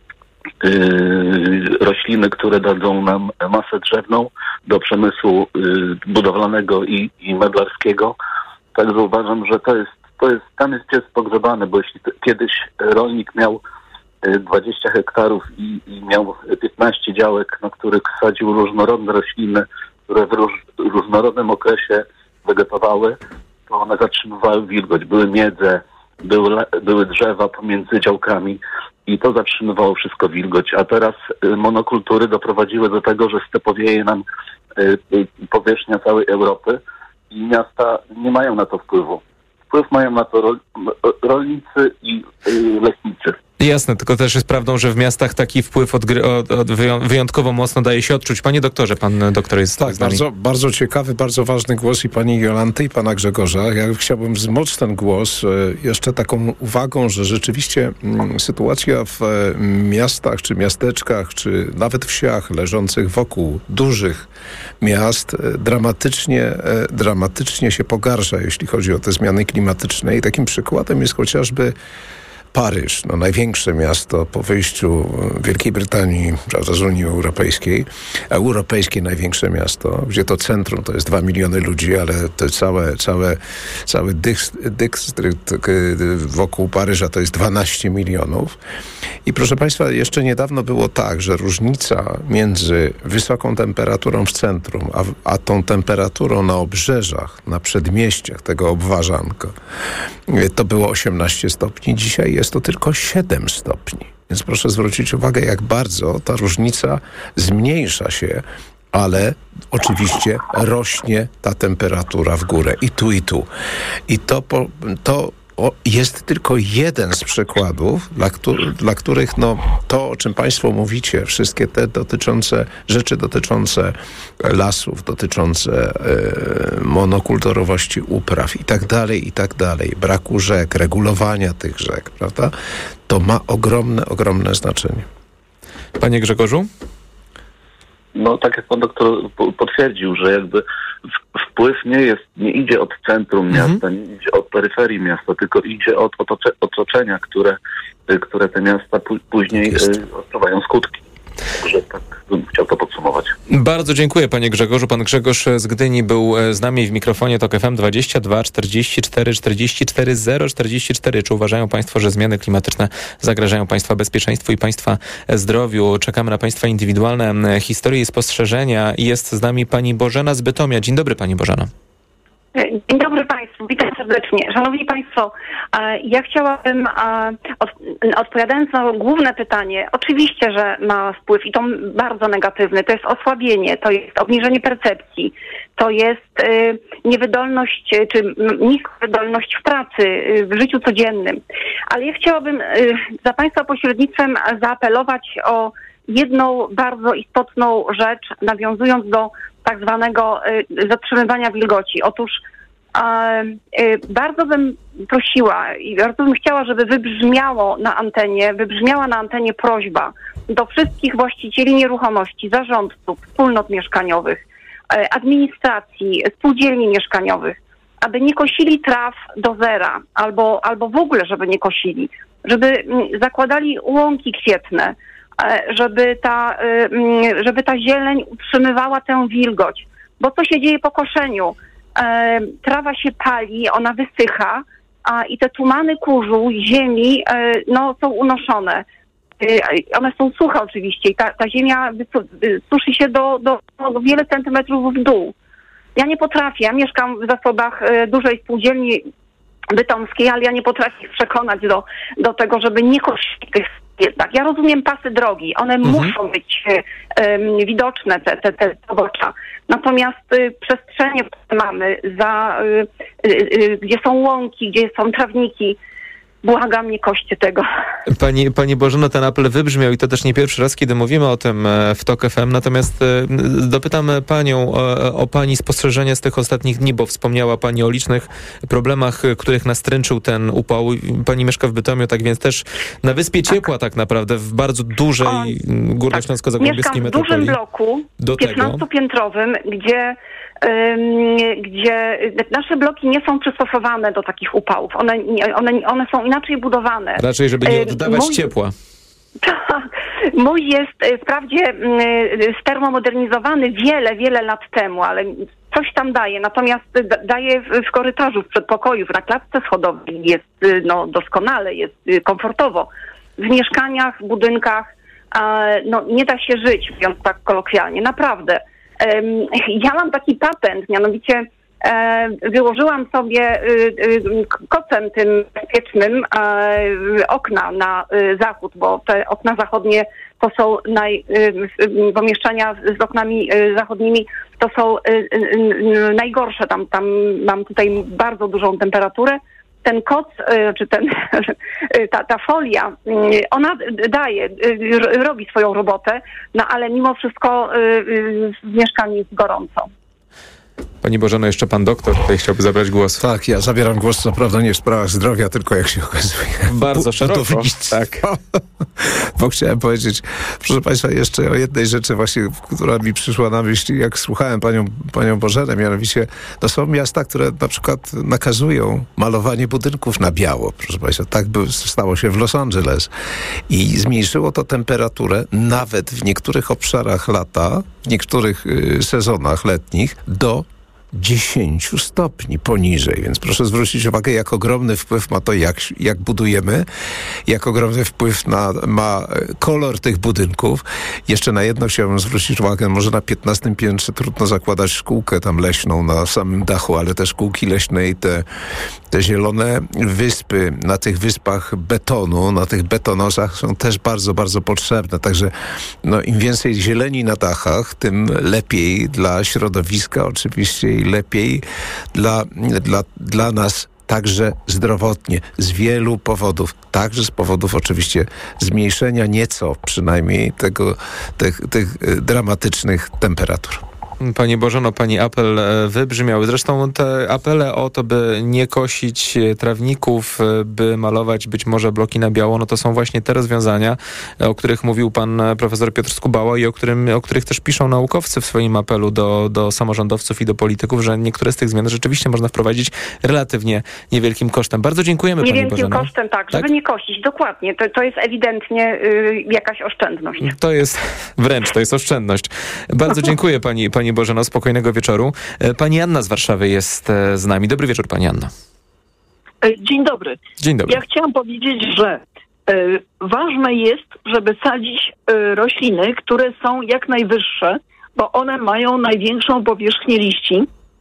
y, rośliny, które dadzą nam masę drzewną do przemysłu y, budowlanego i, i meblarskiego. Także uważam, że to jest, to jest, tam jest pies pogrzebany, bo jeśli t- kiedyś rolnik miał y, dwadzieścia hektarów i, i miał piętnaście działek, na których sadził różnorodne rośliny, które w róż, różnorodnym okresie wegetowały, to one zatrzymywały wilgoć. Były miedze, były, były drzewa pomiędzy działkami i to zatrzymywało wszystko wilgoć. A teraz y, monokultury doprowadziły do tego, że stepowieje nam y, y, powierzchnia całej Europy i miasta nie mają na to wpływu. Wpływ mają na to rol, rolnicy i y, leśnicy.
Jasne, tylko też jest prawdą, że w miastach taki wpływ odgry- od, od wyjątkowo mocno daje się odczuć. Panie doktorze, pan doktor jest
tak,
z nami.
bardzo, bardzo ciekawy, bardzo ważny głos i pani Jolanty, i pana Grzegorza. Ja chciałbym wzmocnić ten głos jeszcze taką uwagą, że rzeczywiście m, sytuacja w m, miastach, czy miasteczkach, czy nawet wsiach leżących wokół dużych miast e, dramatycznie, e, dramatycznie się pogarsza, jeśli chodzi o te zmiany klimatyczne. I takim przykładem jest chociażby Paryż, no największe miasto po wyjściu Wielkiej Brytanii, prawda, z Unii Europejskiej, europejskie największe miasto, gdzie to centrum to jest dwa miliony ludzi, ale to całe, całe, cały dystrykt wokół Paryża to jest dwanaście milionów. I proszę Państwa, jeszcze niedawno było tak, że różnica między wysoką temperaturą w centrum, a, a tą temperaturą na obrzeżach, na przedmieściach tego obwarzanka, to było osiemnaście stopni. Dzisiaj jest to tylko siedem stopni. Więc proszę zwrócić uwagę, jak bardzo ta różnica zmniejsza się, ale oczywiście rośnie ta temperatura w górę i tu, i tu. I to, po, to o, jest tylko jeden z przykładów, dla, któ- dla których no, to, o czym Państwo mówicie, wszystkie te dotyczące, rzeczy dotyczące lasów, dotyczące e, monokulturowości upraw i tak dalej, i tak dalej, braku rzek, regulowania tych rzek, prawda, to ma ogromne, ogromne znaczenie.
Panie Grzegorzu?
No tak jak pan doktor potwierdził, że jakby wpływ nie jest, nie idzie od centrum miasta, mhm. nie idzie od peryferii miasta, tylko idzie od otocze, otoczenia, które, które te miasta p- później odczuwają skutki. Także tak bym chciał to podsumować.
Bardzo dziękuję, panie Grzegorzu. Pan Grzegorz z Gdyni był z nami w mikrofonie Tok F M. Dwadzieścia dwa czterdzieści cztery czterdzieści cztery zero czterdzieści cztery. Czy uważają państwo, że zmiany klimatyczne zagrażają państwa bezpieczeństwu i państwa zdrowiu? Czekamy na państwa indywidualne historie i spostrzeżenia. Jest z nami pani Bożena z Bytomia. Dzień dobry, pani Bożena.
Dzień dobry Państwu, witam serdecznie. Szanowni Państwo, ja chciałabym, odpowiadając na główne pytanie, oczywiście, że ma wpływ i to bardzo negatywny, to jest osłabienie, to jest obniżenie percepcji, to jest niewydolność czy niska wydolność w pracy, w życiu codziennym. Ale ja chciałabym za Państwa pośrednictwem zaapelować o jedną bardzo istotną rzecz, nawiązując do tak zwanego zatrzymywania wilgoci. Otóż e, e, bardzo bym prosiła i bardzo bym chciała, żeby wybrzmiało na antenie, wybrzmiała na antenie prośba do wszystkich właścicieli nieruchomości, zarządców, wspólnot mieszkaniowych, e, administracji, spółdzielni mieszkaniowych, aby nie kosili traw do zera albo, albo w ogóle, żeby nie kosili, żeby m, zakładali łąki kwietne, żeby ta, żeby ta zieleń utrzymywała tę wilgoć. Bo co się dzieje po koszeniu? Trawa się pali, ona wysycha, a i te tumany kurzu, ziemi, no, są unoszone. One są suche oczywiście i ta, ta ziemia suszy się do, do, do wiele centymetrów w dół. Ja nie potrafię, ja mieszkam w zasobach dużej spółdzielni bytomskiej, ale ja nie potrafię ich przekonać do, do tego, żeby nie kosić tych jednak. Ja rozumiem pasy drogi, one mhm. muszą być um, widoczne, te, te, te pobocza. Natomiast y, przestrzenie, które mamy, za, y, y, y, gdzie są łąki, gdzie są trawniki, błagam, nie koście tego.
Pani, pani Bożeno, ten apel wybrzmiał i to też nie pierwszy raz, kiedy mówimy o tym w TOK F M. Natomiast dopytam panią o, o pani spostrzeżenia z tych ostatnich dni, bo wspomniała pani o licznych problemach, których nastręczył ten upał. Pani mieszka w Bytomiu, tak więc też na Wyspie Ciepła tak naprawdę, w bardzo dużej górnośląsko-zagłębiowskiej metropolii.
Mieszkam w dużym bloku, piętnastopiętrowym, gdzie gdzie nasze bloki nie są przystosowane do takich upałów. One, one, one są inaczej budowane.
Raczej, żeby nie oddawać Mój... ciepła.
Tak. Mój jest wprawdzie stermomodernizowany wiele, wiele lat temu, ale coś tam daje. Natomiast daje w korytarzu, w przedpokoju, na klatce schodowej jest no, doskonale, jest komfortowo. W mieszkaniach, w budynkach no, nie da się żyć, mówiąc tak kolokwialnie. Naprawdę. Ja mam taki patent, mianowicie wyłożyłam sobie kocem tym bezpiecznym okna na zachód, bo te okna zachodnie to są naj, pomieszczenia z oknami zachodnimi to są najgorsze. Tam, tam mam tutaj bardzo dużą temperaturę. Ten koc, czy ten, ta, ta folia, ona daje, robi swoją robotę, no ale mimo wszystko w mieszkaniu jest gorąco.
Pani Bożeno, jeszcze pan doktor tutaj chciałby zabrać głos.
Tak, ja zabieram głos co prawda nie w sprawach zdrowia, tylko jak się okazuje.
Bardzo szeroko. Tak.
Bo chciałem powiedzieć, proszę państwa, jeszcze o jednej rzeczy właśnie, która mi przyszła na myśl, jak słuchałem panią, panią Bożenę, mianowicie to są miasta, które na przykład nakazują malowanie budynków na biało. Proszę państwa, tak by stało się w Los Angeles. I zmniejszyło to temperaturę nawet w niektórych obszarach lata, w niektórych y, sezonach letnich do dziesięć stopni poniżej, więc proszę zwrócić uwagę, jak ogromny wpływ ma to, jak, jak budujemy, jak ogromny wpływ na, ma kolor tych budynków. Jeszcze na jedno chciałbym zwrócić uwagę, może na piętnastym piętrze trudno zakładać szkółkę tam leśną na samym dachu, ale te szkółki leśne i te, te zielone wyspy na tych wyspach betonu, na tych betonosach są też bardzo, bardzo potrzebne. Także no, im więcej zieleni na dachach, tym lepiej dla środowiska oczywiście i lepiej dla, dla, dla nas także zdrowotnie, z wielu powodów, także z powodów oczywiście zmniejszenia nieco przynajmniej tego, tych, tych dramatycznych temperatur.
Pani Bożeno, pani apel wybrzmiał. Zresztą te apele o to, by nie kosić trawników, by malować być może bloki na biało, no to są właśnie te rozwiązania, o których mówił pan profesor Piotr Skubała i o, którym, o których też piszą naukowcy w swoim apelu do, do samorządowców i do polityków, że niektóre z tych zmian rzeczywiście można wprowadzić relatywnie niewielkim kosztem. Bardzo dziękujemy pani Bożeno.
Niewielkim kosztem, tak, żeby tak? nie kosić, dokładnie. To, to jest ewidentnie y, jakaś oszczędność.
To jest wręcz, to jest oszczędność. Bardzo dziękuję pani, pani Pani Bożeno, spokojnego wieczoru. Pani Anna z Warszawy jest z nami. Dobry wieczór, pani Anna.
Dzień dobry.
Dzień dobry.
Ja chciałam powiedzieć, że y, ważne jest, żeby sadzić y, rośliny, które są jak najwyższe, bo one mają największą powierzchnię liści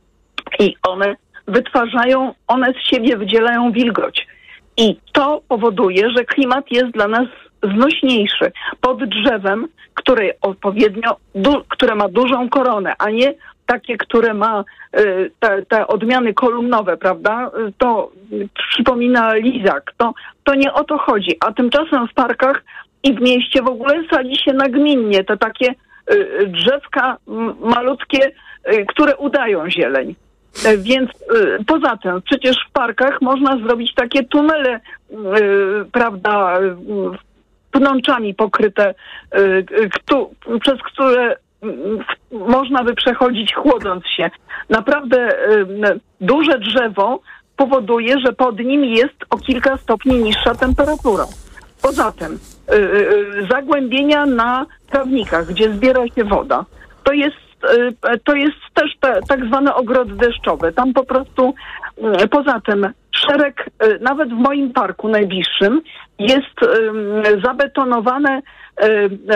i one wytwarzają, one z siebie wydzielają wilgoć. I to powoduje, że klimat jest dla nas znośniejszy. Pod drzewem, które odpowiednio, du, które ma dużą koronę, a nie takie, które ma y, te, te odmiany kolumnowe, prawda? To y, przypomina lizak. To, to nie o to chodzi. A tymczasem w parkach i w mieście w ogóle sadzi się nagminnie te takie y, drzewka m, malutkie, y, które udają zieleń. Y, więc y, poza tym przecież w parkach można zrobić takie tunele, y, prawda, y, pnączami pokryte, y, ktu, przez które y, można by przechodzić chłodząc się. Naprawdę y, duże drzewo powoduje, że pod nim jest o kilka stopni niższa temperatura. Poza tym y, y, zagłębienia na trawnikach, gdzie zbiera się woda, to jest, y, to jest też te, tak zwane ogrody deszczowe. Tam po prostu y, poza tym szereg, y, nawet w moim parku najbliższym, jest y, zabetonowane, y,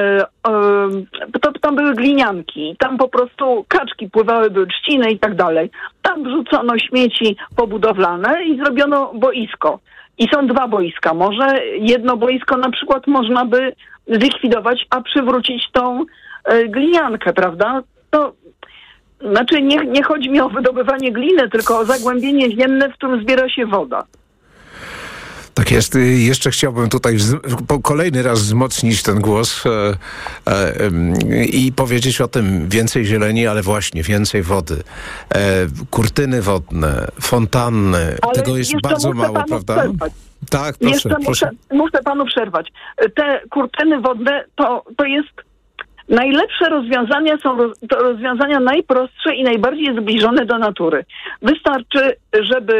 y, to, tam były glinianki, tam po prostu kaczki pływały, były trzciny i tak dalej. Tam wrzucono śmieci pobudowlane i zrobiono boisko. I są dwa boiska. Może jedno boisko na przykład można by zlikwidować, a przywrócić tą y, gliniankę, prawda? To znaczy nie, nie chodzi mi o wydobywanie gliny, tylko o zagłębienie ziemne, w którym zbiera się woda.
Tak jest. Jeszcze chciałbym tutaj po kolejny raz wzmocnić ten głos e, e, i powiedzieć o tym więcej zieleni, ale właśnie więcej wody. E, kurtyny wodne, fontanny, ale tego jest bardzo mało, prawda?
Przerwać.
Tak, proszę.
Jeszcze
proszę.
Muszę, muszę panu przerwać. Te kurtyny wodne to, to jest najlepsze rozwiązania, są to rozwiązania najprostsze i najbardziej zbliżone do natury. Wystarczy, żeby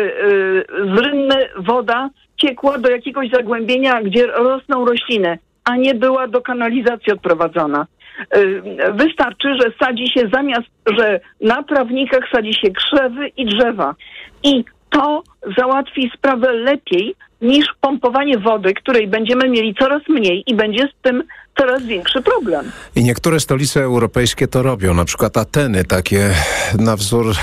y, z rynny woda ciekła do jakiegoś zagłębienia, gdzie rosną rośliny, a nie była do kanalizacji odprowadzona. Y, wystarczy, że sadzi się zamiast, że na trawnikach sadzi się krzewy i drzewa. I to załatwi sprawę lepiej niż pompowanie wody, której będziemy mieli coraz mniej i będzie z tym coraz większy problem.
I niektóre stolice europejskie to robią, na przykład Ateny, takie na wzór e,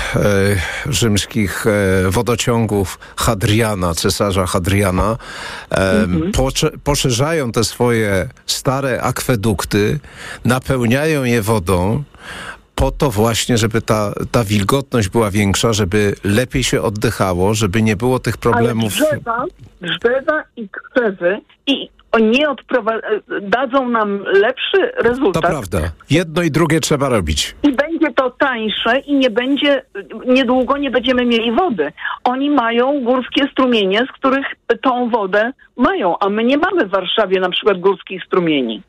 rzymskich e, wodociągów Hadriana, cesarza Hadriana, e, mhm. pocze, poszerzają te swoje stare akwedukty, napełniają je wodą, po to właśnie, żeby ta, ta wilgotność była większa, żeby lepiej się oddychało, żeby nie było tych problemów.
Ale drzewa, drzewa i krzewy i nie odprowa- dadzą nam lepszy rezultat.
To prawda. Jedno i drugie trzeba robić.
I będzie to tańsze i nie będzie, niedługo nie będziemy mieli wody. Oni mają górskie strumienie, z których tą wodę mają, a my nie mamy w Warszawie na przykład górskich strumieni.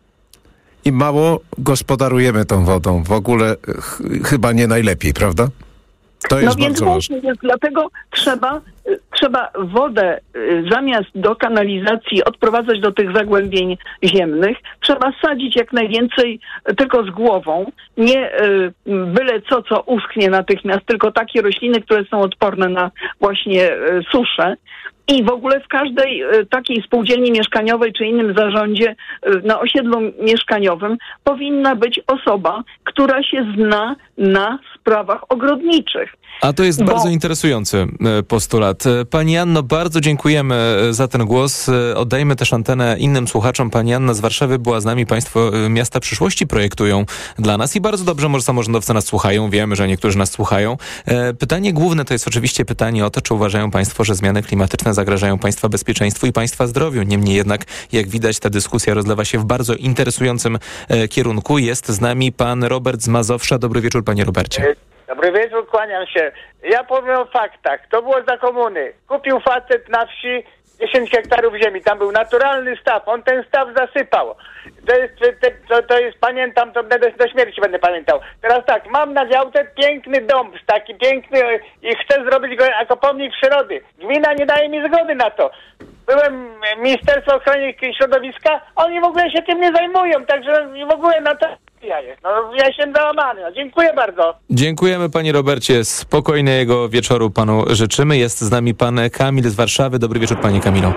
I mało gospodarujemy tą wodą. W ogóle ch- chyba nie najlepiej, prawda? To jest
no więc
bardzo
właśnie,
ważne.
jest, dlatego trzeba, trzeba wodę zamiast do kanalizacji odprowadzać do tych zagłębień ziemnych. Trzeba sadzić jak najwięcej tylko z głową. Nie y, byle co, co uschnie natychmiast, tylko takie rośliny, które są odporne na właśnie y, suszę. I w ogóle w każdej y, takiej spółdzielni mieszkaniowej czy innym zarządzie y, na osiedlu mieszkaniowym powinna być osoba, która się zna na sprawach ogrodniczych.
A to jest
Bo...
bardzo interesujący postulat. Pani Anno, bardzo dziękujemy za ten głos. Oddajmy też antenę innym słuchaczom. Pani Anna z Warszawy była z nami. Państwo Miasta Przyszłości projektują dla nas i bardzo dobrze, może samorządowcy nas słuchają. Wiemy, że niektórzy nas słuchają. Pytanie główne to jest oczywiście pytanie o to, czy uważają Państwo, że zmiany klimatyczne zagrażają Państwa bezpieczeństwu i Państwa zdrowiu. Niemniej jednak, jak widać, ta dyskusja rozlewa się w bardzo interesującym kierunku. Jest z nami pan Robert z Mazowsza. Dobry wieczór, panie Robercie.
Dobry wieczór, kłaniam się. Ja powiem o faktach. To było za komuny. Kupił facet na wsi dziesięć hektarów ziemi. Tam był naturalny staw. On ten staw zasypał. To jest, to, to jest pamiętam, to do, do śmierci będę pamiętał. Teraz tak, mam na działce piękny dom, taki piękny i chcę zrobić go jako pomnik przyrody. Gmina nie daje mi zgody na to. Byłem Ministerstwo Ochrony Środowiska, oni w ogóle się tym nie zajmują, także w ogóle na to ja jest. No ja jestem załamany. No, dziękuję bardzo.
Dziękujemy panie Robercie. Spokojnego wieczoru panu życzymy. Jest z nami pan Kamil z Warszawy. Dobry wieczór, panie Kamilo.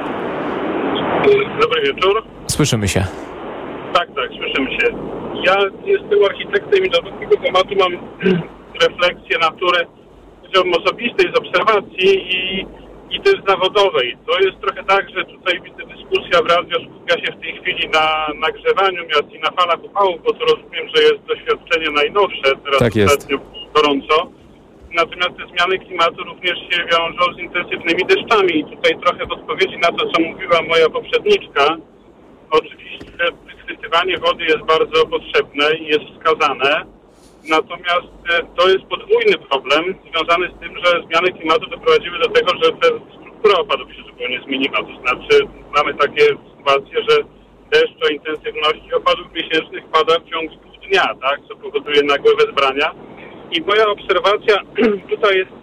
Dobry wieczór.
Słyszymy się.
Tak, tak, słyszymy się. Ja jestem architektem i do tego tematu mam refleksję natury, powiedziałbym osobistej, z obserwacji i, i też zawodowej. To jest trochę tak, że tutaj widzę dyskusja w radiu skupia się w tej chwili na nagrzewaniu miast i na falach upałów, bo to rozumiem, że jest doświadczenie najnowsze, teraz
tak
ostatnio gorąco. Natomiast te zmiany klimatu również się wiążą z intensywnymi deszczami i tutaj trochę w odpowiedzi na to, co mówiła moja poprzedniczka, oczywiście wychwytywanie wody jest bardzo potrzebne i jest wskazane, natomiast to jest podwójny problem związany z tym, że zmiany klimatu doprowadziły do tego, że struktura opadów się zupełnie zmieniła. To znaczy mamy takie sytuacje, że deszcz o intensywności opadów miesięcznych pada w ciągu pół dnia, tak, co powoduje nagłe wezbrania. I moja obserwacja tutaj jest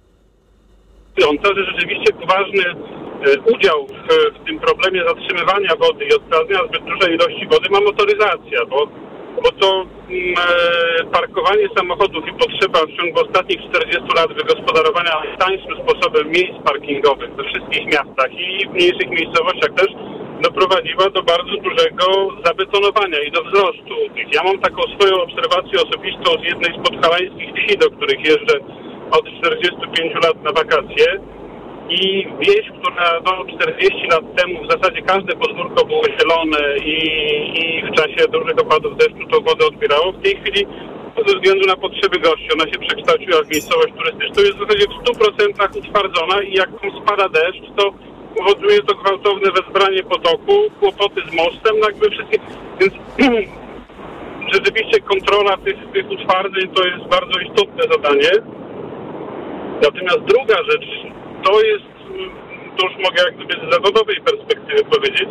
że rzeczywiście poważny udział w, w tym problemie zatrzymywania wody i odprowadzenia zbyt dużej ilości wody ma motoryzacja, bo, bo to e, parkowanie samochodów i potrzeba w ciągu ostatnich czterdziestu lat wygospodarowania tańszym sposobem miejsc parkingowych we wszystkich miastach i w mniejszych miejscowościach też doprowadziła do bardzo dużego zabetonowania i do wzrostu tych. Ja mam taką swoją obserwację osobistą z jednej z podhalańskich wsi, do których jeżdżę od czterdziestu pięciu lat na wakacje. I wieś, która no, czterdzieści lat temu w zasadzie każde podwórko było zielone i, i w czasie dużych opadów deszczu tą wodę odbierało. W tej chwili ze względu na potrzeby gości ona się przekształciła w miejscowość turystyczną. Jest w zasadzie w stu procentach utwardzona i jak tam spada deszcz, to powoduje to gwałtowne wezbranie potoku, kłopoty z mostem, no jakby wszystkie, więc rzeczywiście kontrola tych, tych utwardzeń to jest bardzo istotne zadanie. Natomiast druga rzecz, to jest, to już mogę jak gdyby z zawodowej perspektywy powiedzieć,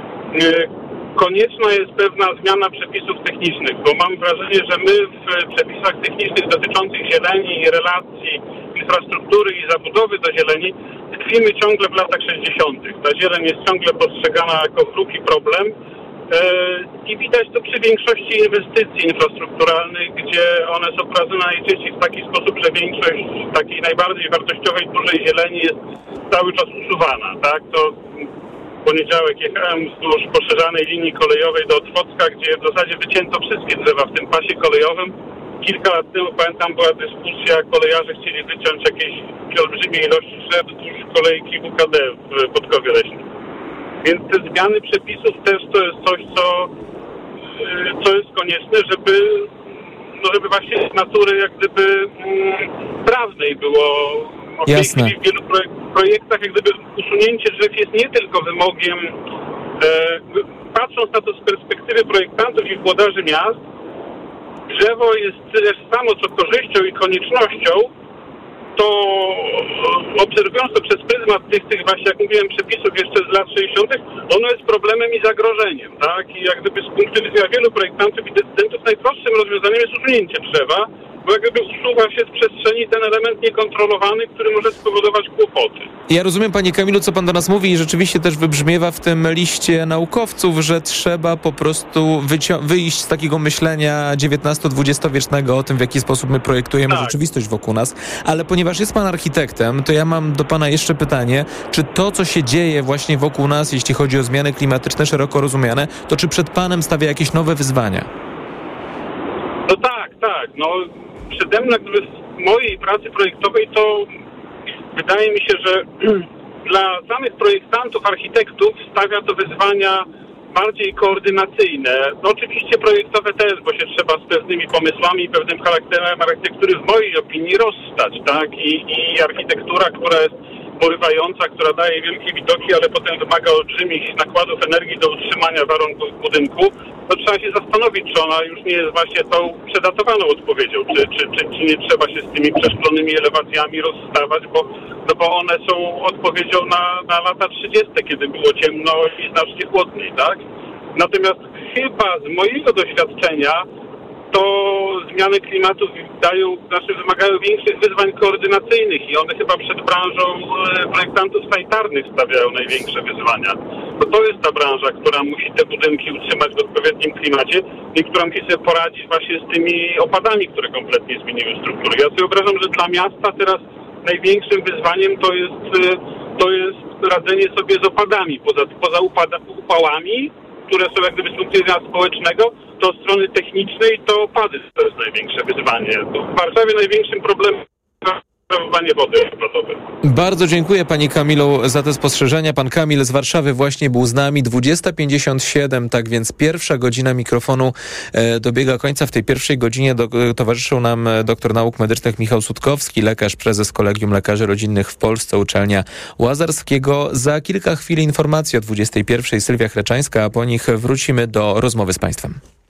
konieczna jest pewna zmiana przepisów technicznych, bo mam wrażenie, że my w przepisach technicznych dotyczących zieleni i relacji infrastruktury i zabudowy do zieleni tkwimy ciągle w latach sześćdziesiątych. Ta zieleń jest ciągle postrzegana jako wróg i problem i widać to przy większości inwestycji infrastrukturalnych, gdzie one są prowadzone najczęściej w taki sposób, że większość takiej najbardziej wartościowej, dużej zieleni jest cały czas usuwana, tak? To w poniedziałek jechałem wzdłuż poszerzanej linii kolejowej do Otwocka, gdzie w zasadzie wycięto wszystkie drzewa w tym pasie kolejowym. Kilka lat temu, pamiętam, była dyskusja, kolejarze chcieli wyciąć jakieś olbrzymie ilości drzew wzdłuż kolejki W K D w Podkowie Leśnym. Więc te zmiany przepisów też to jest coś, co, co jest konieczne, żeby, no żeby właśnie z natury jak gdyby mm, prawnej było. W tej
Jasne.
chwili w wielu projektach jak gdyby usunięcie drzew jest nie tylko wymogiem, e, patrząc na to z perspektywy projektantów i włodarzy miast, drzewo jest też samo co korzyścią i koniecznością, to obserwując to przez pryzmat tych, tych właśnie, jak mówiłem, przepisów jeszcze z lat sześćdziesiątych, ono jest problemem i zagrożeniem, tak? I jak gdyby z punktu widzenia wielu projektantów i decydentów najprostszym rozwiązaniem jest usunięcie drzewa, bo jak gdyby usuwa się z przestrzeni ten element niekontrolowany, który może spowodować kłopoty.
Ja rozumiem, panie Kamilu, co pan do nas mówi i rzeczywiście też wybrzmiewa w tym liście naukowców, że trzeba po prostu wycio- wyjść z takiego myślenia dziewiętnasto-dwudziestowiecznego o tym, w jaki sposób my projektujemy tak. rzeczywistość wokół nas. Ale ponieważ jest pan architektem, to ja mam do pana jeszcze pytanie, czy to, co się dzieje właśnie wokół nas, jeśli chodzi o zmiany klimatyczne szeroko rozumiane, to czy przed panem stawia jakieś nowe wyzwania?
No tak, tak. No przede mną w mojej pracy projektowej to wydaje mi się, że dla samych projektantów, architektów stawia to wyzwania bardziej koordynacyjne. No oczywiście projektowe też, bo się trzeba z pewnymi pomysłami i pewnym charakterem architektury w mojej opinii rozstać, tak? I, i architektura, która jest porywająca, która daje wielkie widoki, ale potem wymaga olbrzymich nakładów energii do utrzymania warunków budynku, to trzeba się zastanowić, czy ona już nie jest właśnie tą przedatowaną odpowiedzią, czy, czy, czy, czy nie trzeba się z tymi przeszklonymi elewacjami rozstawać, bo, no bo one są odpowiedzią na, na lata trzydzieste, kiedy było ciemno i znacznie chłodniej, tak? Natomiast chyba z mojego doświadczenia to zmiany klimatu dają, znaczy wymagają większych wyzwań koordynacyjnych i one chyba przed branżą projektantów sanitarnych stawiają największe wyzwania. Bo to jest ta branża, która musi te budynki utrzymać w odpowiednim klimacie i która musi sobie poradzić właśnie z tymi opadami, które kompletnie zmieniły strukturę. Ja sobie wyobrażam, że dla miasta teraz największym wyzwaniem to jest, to jest radzenie sobie z opadami. Poza, poza upada, upałami, które są jak gdyby z punktu widzenia społecznego, to od strony technicznej to opady to jest największe wyzwanie. W Warszawie największym problemem jest sprawowanie wody opadowej.
Bardzo dziękuję panie Kamilu za te spostrzeżenia. Pan Kamil z Warszawy właśnie był z nami. dwudziesta pięćdziesiąt siedem, tak więc pierwsza godzina mikrofonu e, dobiega końca. W tej pierwszej godzinie do, towarzyszył nam doktor nauk medycznych Michał Sutkowski, lekarz, prezes Kolegium Lekarzy Rodzinnych w Polsce, uczelnia Łazarskiego. Za kilka chwil informacji o dwudziestej pierwszej Sylwia Chreczańska, a po nich wrócimy do rozmowy z państwem.